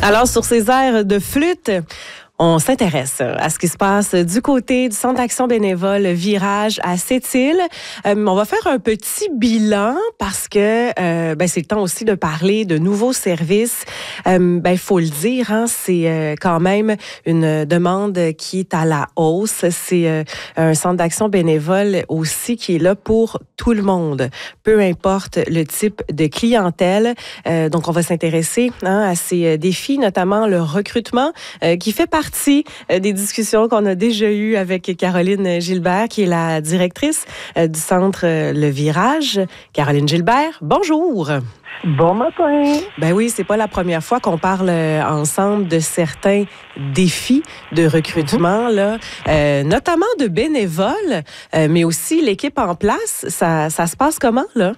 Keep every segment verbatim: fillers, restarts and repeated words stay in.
Alors, sur ces airs de flûte, on s'intéresse à ce qui se passe du côté du Centre d'action bénévole Virage à Sept-Îles. Euh, on va faire un petit bilan parce que euh, ben, c'est le temps aussi de parler de nouveaux services. Euh, ben, il faut le dire, hein, c'est euh, quand même une demande qui est à la hausse. C'est euh, un centre d'action bénévole aussi qui est là pour tout le monde, peu importe le type de clientèle. Euh, donc, on va s'intéresser hein, à ces défis, notamment le recrutement euh, qui fait partie partie des discussions qu'on a déjà eues avec Caroline Gilbert, qui est la directrice du centre Le Virage. Caroline Gilbert, bonjour. Bon matin. Ben oui, c'est pas la première fois qu'on parle ensemble de certains défis de recrutement, là, euh, notamment de bénévoles, euh, mais aussi l'équipe en place. Ça, ça se passe comment, là?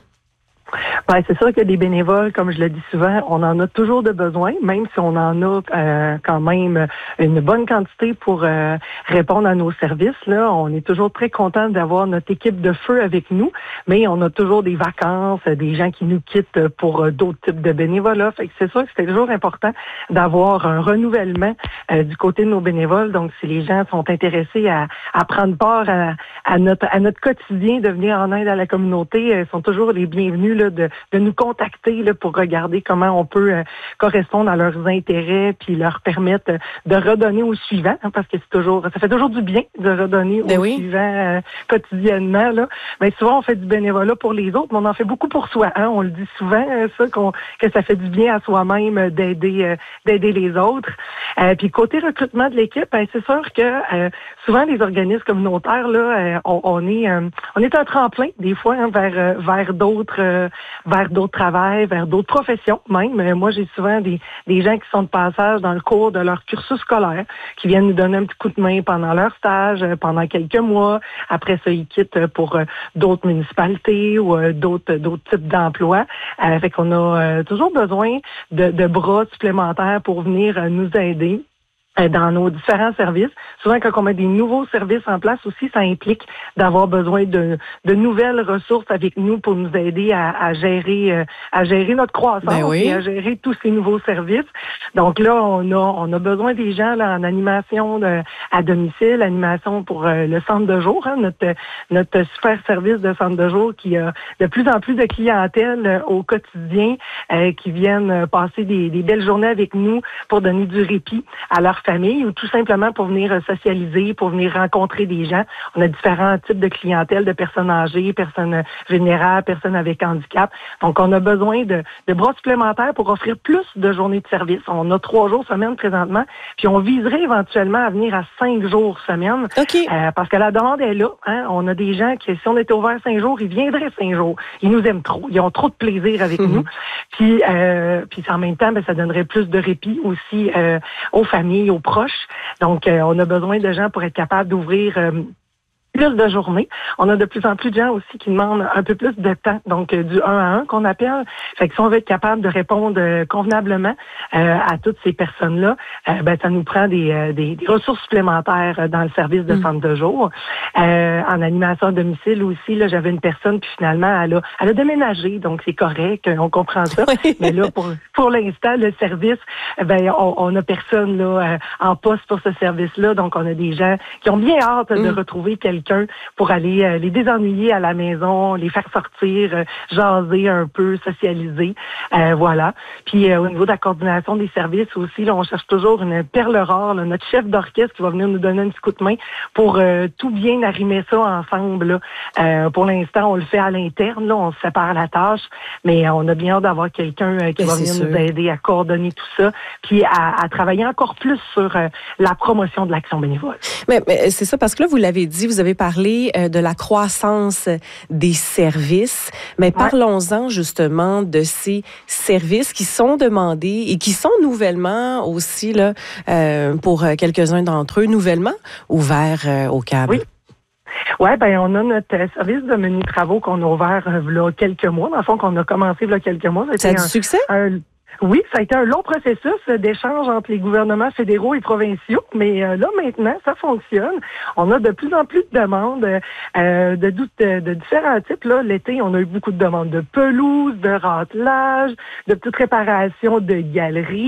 Ben, c'est sûr que des bénévoles, comme je le dis souvent, on en a toujours de besoin, même si on en a euh, quand même une bonne quantité pour euh, répondre à nos services. Là, on est toujours très content d'avoir notre équipe de feu avec nous, mais on a toujours des vacances, des gens qui nous quittent pour euh, d'autres types de bénévolat. Fait que c'est sûr que c'est toujours important d'avoir un renouvellement euh, du côté de nos bénévoles. Donc, si les gens sont intéressés à, à prendre part à, à notre à notre quotidien, de venir en aide à la communauté, ils sont toujours les bienvenus là, de, de nous contacter là, pour regarder comment on peut euh, correspondre à leurs intérêts puis leur permettre de redonner au suivant, hein, parce que c'est toujours, ça fait toujours du bien de redonner ben au oui. suivant euh, quotidiennement. Là. Mais souvent, on fait du bénévolat pour les autres, mais on en fait beaucoup pour soi. Hein. On le dit souvent, euh, ça, qu'on, que ça fait du bien à soi-même d'aider, euh, d'aider les autres. Euh, puis côté recrutement de l'équipe, ben, c'est sûr que euh, souvent les organismes communautaires, là, euh, on, on est euh, on est un tremplin des fois hein, vers euh, vers d'autres euh, vers d'autres travails, vers d'autres professions même. Euh, moi, j'ai souvent des, des gens qui sont de passage dans le cours de leur cursus scolaire, qui viennent nous donner un petit coup de main pendant leur stage, euh, pendant quelques mois. Après ça, ils quittent pour euh, d'autres municipalités ou euh, d'autres d'autres types d'emplois. Euh, fait qu'on a euh, toujours besoin de, de bras supplémentaires pour venir euh, nous aider dans nos différents services. Souvent, quand on met des nouveaux services en place aussi, ça implique d'avoir besoin de, de nouvelles ressources avec nous pour nous aider à, à gérer euh, à gérer notre croissance ben oui. et à gérer tous ces nouveaux services. Donc là, on a on a besoin des gens là, en animation de, à domicile, animation pour euh, le centre de jour, hein, notre notre super service de centre de jour qui a de plus en plus de clientèle euh, au quotidien euh, qui viennent euh, passer des, des belles journées avec nous pour donner du répit à leur famille ou tout simplement pour venir socialiser, pour venir rencontrer des gens. On a différents types de clientèle, de personnes âgées, personnes vulnérables, personnes avec handicap. Donc, on a besoin de, de bras supplémentaires pour offrir plus de journées de service. On a trois jours semaine présentement, puis on viserait éventuellement à venir à cinq jours semaine. Okay. Euh, parce que la demande est là. Hein? On a des gens qui, si on était ouvert cinq jours, ils viendraient cinq jours. Ils nous aiment trop. Ils ont trop de plaisir avec mm-hmm. nous. Puis, euh, puis en même temps, ben, ça donnerait plus de répit aussi euh, aux familles, aux proches. Donc, euh, on a besoin de gens pour être capable d'ouvrir euh, plus de journées. On a de plus en plus de gens aussi qui demandent un peu plus de temps, donc euh, du un à un qu'on appelle. Fait que si on veut être capable de répondre euh, convenablement euh, à toutes ces personnes-là, euh, ben ça nous prend des, euh, des, des ressources supplémentaires dans le service de centre de jour. Euh, en animation à domicile aussi, là, j'avais une personne, puis finalement, elle a, elle a déménagé, donc c'est correct, on comprend ça. Oui. Mais là, pour, pour l'instant, le service, ben on, on a personne là en poste pour ce service-là, donc on a des gens qui ont bien hâte mm. de retrouver quelqu'un pour aller euh, les désennuyer à la maison, les faire sortir, euh, jaser un peu, socialiser, euh, voilà. Puis euh, au niveau de la coordination des services aussi, là, on cherche toujours une perle rare, là, notre chef d'orchestre qui va venir nous donner un petit coup de main pour euh, tout bien arrimer ça ensemble. Là. Euh, pour l'instant, on le fait à l'interne, là, on se sépare la tâche, mais euh, on a bien hâte d'avoir quelqu'un euh, qui mais va venir sûr. nous aider à coordonner tout ça, puis à, à travailler encore plus sur euh, la promotion de l'action bénévole. Mais, mais c'est ça, parce que là, vous l'avez dit, vous avez parlé euh, de la croissance des services, mais ouais. Parlons-en justement de ces services qui sont demandés et qui sont nouvellement aussi, là, euh, pour quelques-uns d'entre eux, nouvellement ouverts euh, au câble. Oui. Oui, ben on a notre service de menus travaux qu'on a ouvert euh, là, quelques mois. Dans le fond, qu'on a commencé là, quelques mois. Ça a du un, succès? Un, Oui, ça a été un long processus d'échange entre les gouvernements fédéraux et provinciaux, mais euh, là, maintenant, ça fonctionne. On a de plus en plus de demandes euh, de, de, de différents types. Là, l'été, on a eu beaucoup de demandes de pelouse, de ratelage, de petites réparations de galeries.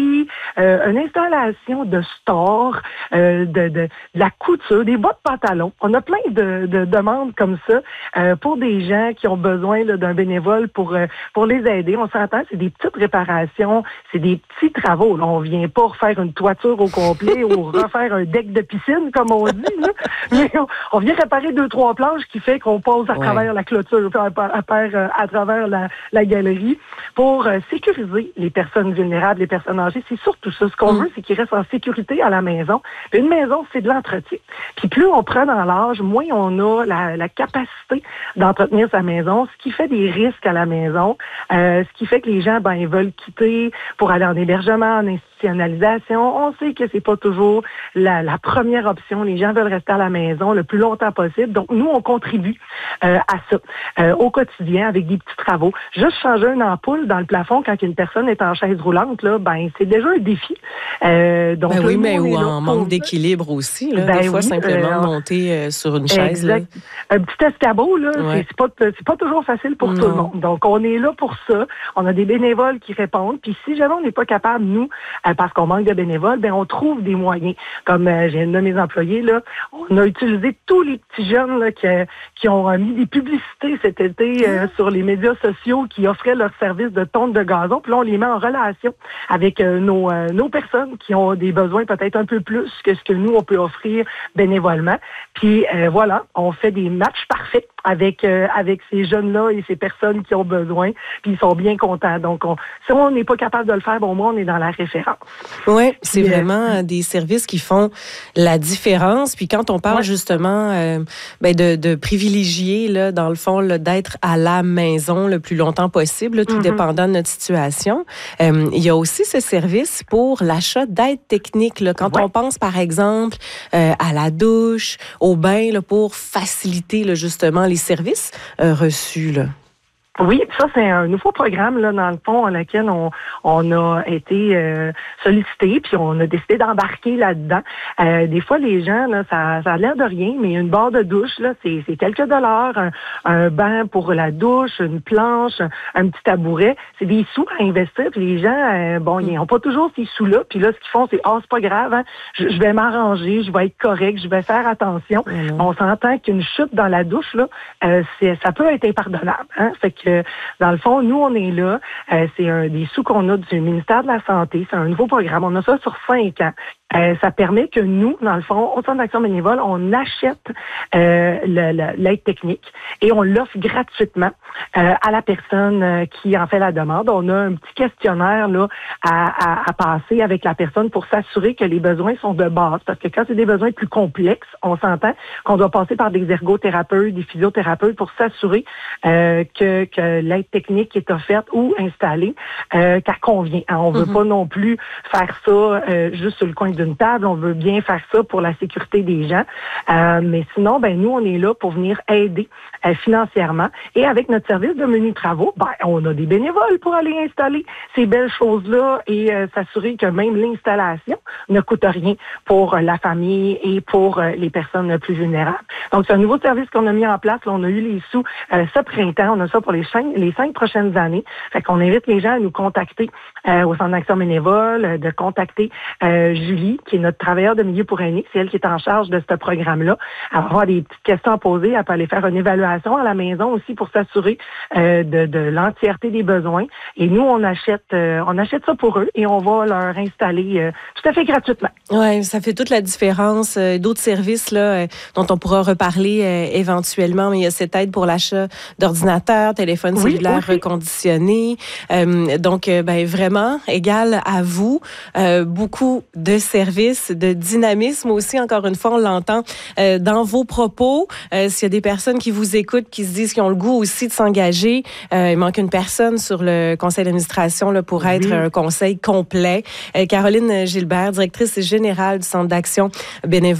euh, une installation de store, euh, de, de, de la couture, des bas de pantalon. On a plein de, de demandes comme ça euh, pour des gens qui ont besoin là, d'un bénévole pour euh, pour les aider. On s'entend, c'est des petites réparations, c'est des petits travaux. Là, on vient pas refaire une toiture au complet ou refaire un deck de piscine, comme on dit. Là. Mais on, on vient réparer deux, trois planches qui fait qu'on passe à ouais. travers la clôture, à, à, à, à travers la, la galerie pour euh, sécuriser les personnes vulnérables, les personnes âgées. C'est surtout ça. Ce qu'on mm. veut, c'est qu'ils restent en sécurité à la maison. Puis une maison, c'est de l'entretien. Puis plus on prend dans l'âge, moins on a la, la capacité d'entretenir sa maison, ce qui fait des risques à la maison, euh, ce qui fait que les gens, ben, ils veulent quitter pour aller en hébergement, en institutionnalisation. On sait que c'est pas toujours la, la première option. Les gens veulent rester à la maison le plus longtemps possible. Donc, nous, on contribue euh, à ça euh, au quotidien avec des petits travaux. Juste changer une ampoule dans le plafond quand une personne est en chaise roulante, là, ben c'est déjà un défi. Euh, donc, ben là, oui, mais ou en pour... manque d'équilibre aussi. Là, ben des fois, oui, simplement euh, monter euh, sur une chaise. Exact. Là. Un petit escabeau, là, ouais. c'est, pas, c'est pas toujours facile pour non. tout le monde. Donc, on est là pour ça. On a des bénévoles qui répondent. Puis, si jamais on n'est pas capable, nous, euh, parce qu'on manque de bénévoles, ben on trouve des moyens. Comme euh, j'ai un de mes employés, là, on a utilisé tous les petits jeunes là, qui, qui ont euh, mis des publicités cet été euh, sur les médias sociaux qui offraient leur service de tonte de gazon. Puis là, on les met en relation avec euh, nos, euh, nos personnes qui ont des besoins peut-être un peu plus que ce que nous, on peut offrir bénévolement. Puis euh, voilà, on fait des matchs parfaits avec euh, avec ces jeunes-là et ces personnes qui ont besoin, puis ils sont bien contents. Donc, on, si on n'est pas capable de le faire, bon, moi, on est dans la référence. Oui, c'est puis, vraiment euh, des services qui font la différence. Puis quand on parle ouais. justement euh, ben de, de privilégier, là, dans le fond, là, d'être à la maison le plus longtemps possible, là, tout mm-hmm. dépendant de notre situation, euh, il y a aussi ce service pour l'achat d'aide technique. Là, quand ouais. on pense, par exemple, euh, à la douche, au bain, là, pour faciliter là, justement les services euh, reçus, là. Oui, ça, c'est un nouveau programme, là, dans le fond, à lequel on, on a été euh, sollicité, puis on a décidé d'embarquer là-dedans. Euh, des fois, les gens, là, ça, ça a l'air de rien, mais une barre de douche, là, c'est, c'est quelques dollars, un, un banc pour la douche, une planche, un, un petit tabouret. C'est des sous à investir, puis les gens, euh, bon, ils n'ont pas toujours ces sous-là, puis là, ce qu'ils font, c'est « Ah, oh, c'est pas grave, hein, je, je vais m'arranger, je vais être correct, je vais faire attention. Mmh. » On s'entend qu'une chute dans la douche, là, euh, c'est, ça peut être impardonnable, hein, fait que que, dans le fond, nous, on est là. Euh, c'est un des sous qu'on a du ministère de la Santé. C'est un nouveau programme. On a ça sur cinq ans. Euh, ça permet que nous, dans le fond, au Centre d'action bénévole, on achète euh, le, le, l'aide technique et on l'offre gratuitement euh, à la personne euh, qui en fait la demande. On a un petit questionnaire là à, à, à passer avec la personne pour s'assurer que les besoins sont de base. Parce que quand c'est des besoins plus complexes, on s'entend qu'on doit passer par des ergothérapeutes, des physiothérapeutes pour s'assurer euh, que, que l'aide technique qui est offerte ou installée, euh, qu'elle convient. Hein, on veut mm-hmm. pas non plus faire ça euh, juste sur le coin d'une table. On veut bien faire ça pour la sécurité des gens. Euh, mais sinon, ben nous, on est là pour venir aider euh, financièrement. Et avec notre service de menus travaux, ben on a des bénévoles pour aller installer ces belles choses-là et euh, s'assurer que même l'installation ne coûte rien pour euh, la famille et pour euh, les personnes plus vulnérables. Donc, c'est un nouveau service qu'on a mis en place. Là, on a eu les sous euh, ce printemps. On a ça pour les cinq, les cinq prochaines années. Fait qu'on invite les gens à nous contacter euh, au Centre d'action bénévole, euh, de contacter euh, Julie, qui est notre travailleur de milieu pour aînés. C'est elle qui est en charge de ce programme-là. Elle va avoir des petites questions à poser. Elle peut aller faire une évaluation à la maison aussi pour s'assurer euh, de, de l'entièreté des besoins. Et nous, on achète euh, on achète ça pour eux et on va leur installer euh, tout à fait gratuitement. Oui, ça fait toute la différence. Euh, d'autres services là, euh, dont on pourra reparler euh, éventuellement, mais il y a cette aide pour l'achat d'ordinateurs, téléphones oui, cellulaires aussi. reconditionnés. Euh, donc, euh, ben, vraiment, égal à vous. Euh, beaucoup de services, de dynamisme aussi, encore une fois, on l'entend euh, dans vos propos. Euh, s'il y a des personnes qui vous écoutent, qui se disent qu'ils ont le goût aussi de s'engager, euh, il manque une personne sur le conseil d'administration là, pour être oui. un conseil complet. Euh, Caroline Gilbert, directrice générale du Centre d'action bénévole.